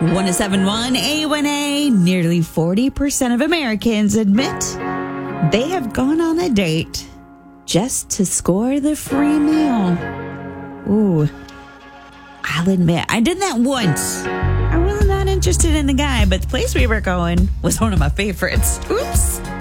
1071 A1A, nearly 40% of Americans admit they have gone on a date just to score the free meal. Ooh, I'll admit, I did that once. I wasn't that interested in the guy, but the place we were going was one of my favorites. Oops.